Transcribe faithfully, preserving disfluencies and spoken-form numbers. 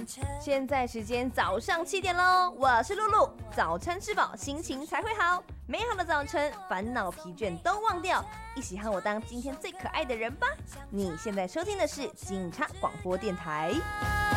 现在时间早上七点喽，我是露露。早餐吃饱，心情才会好。美好的早晨，烦恼疲倦都忘掉，一起和我当今天最可爱的人吧。你现在收听的是警察广播电台。